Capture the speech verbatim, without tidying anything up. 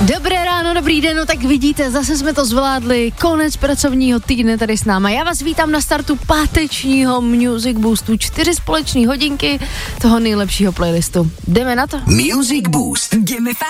Dobré ráno, dobrý den, no tak vidíte, zase jsme to zvládli, konec pracovního týdne tady s náma. Já vás vítám na startu pátečního Music Boostu, čtyři společné hodinky toho nejlepšího playlistu. Jdeme na to? Music Boost.